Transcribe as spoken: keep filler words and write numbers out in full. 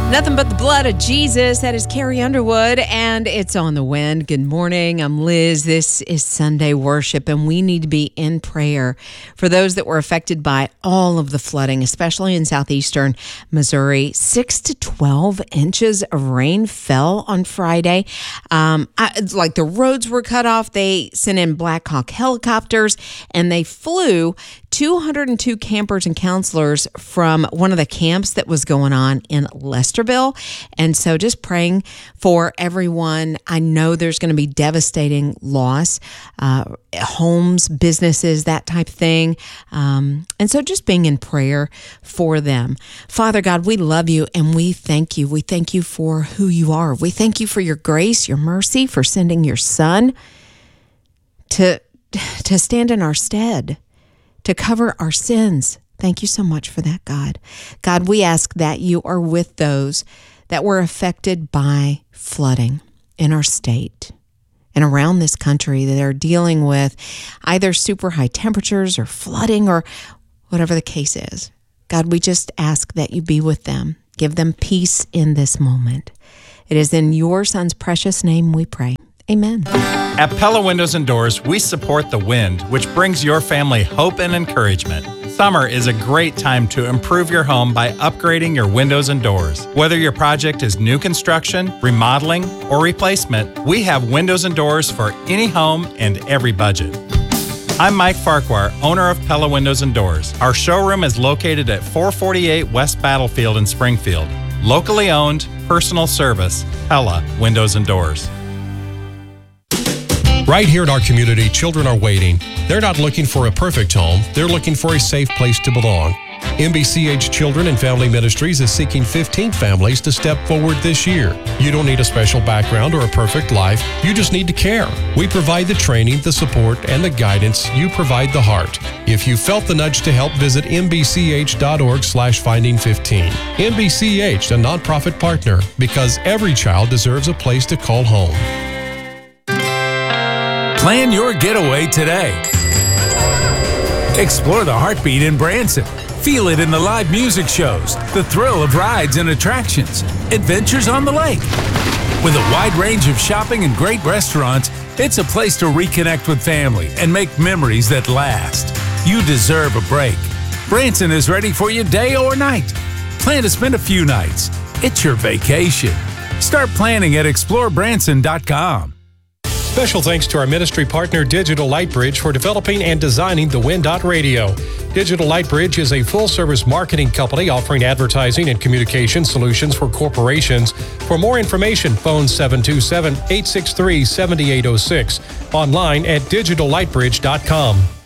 Nothing but the blood of Jesus. That is Carrie Underwood, and it's On the Wind. Good morning. I'm Liz. This is Sunday worship, and we need to be in prayer for those that were affected by all of the flooding, especially in southeastern Missouri. Six to twelve inches of rain fell on Friday. Um, I, it's like the roads were cut off. They sent in Black Hawk helicopters, and they flew two hundred two campers and counselors from one of the camps that was going on in Lesterville. And so just praying for everyone. I know there's going to be devastating loss, uh, homes, businesses, that type of thing. Um, and so just being in prayer for them. Father God, we love you and we thank you. We thank you for who you are. We thank you for your grace, your mercy, for sending your son to, to stand in our stead, to cover our sins. Thank you so much for that, God. God, we ask that you are with those that were affected by flooding in our state and around this country that are dealing with either super high temperatures or flooding or whatever the case is. God, we just ask that you be with them. Give them peace in this moment. It is in your son's precious name we pray. Amen. At Pella Windows and Doors, we support the wind, which brings your family hope and encouragement. Summer is a great time to improve your home by upgrading your windows and doors. Whether your project is new construction, remodeling, or replacement, we have windows and doors for any home and every budget. I'm Mike Farquhar, owner of Pella Windows and Doors. Our showroom is located at four forty-eight West Battlefield in Springfield. Locally owned, personal service, Pella Windows and Doors. Right here in our community, children are waiting. They're not looking for a perfect home. They're looking for a safe place to belong. M B C H Children and Family Ministries is seeking fifteen families to step forward this year. You don't need a special background or a perfect life. You just need to care. We provide the training, the support, and the guidance. You provide the heart. If you felt the nudge to help, visit m b c h dot org slash finding fifteen. M B C H, a nonprofit partner, because every child deserves a place to call home. Plan your getaway today. Explore the heartbeat in Branson. Feel it in the live music shows, the thrill of rides and attractions, adventures on the lake. With a wide range of shopping and great restaurants, it's a place to reconnect with family and make memories that last. You deserve a break. Branson is ready for you day or night. Plan to spend a few nights. It's your vacation. Start planning at explore branson dot com. Special thanks to our ministry partner, Digital Lightbridge, for developing and designing the Win dot Radio. Digital Lightbridge is a full-service marketing company offering advertising and communication solutions for corporations. For more information, phone seven two seven, eight six three, seven eight zero six. Online at digital lightbridge dot com.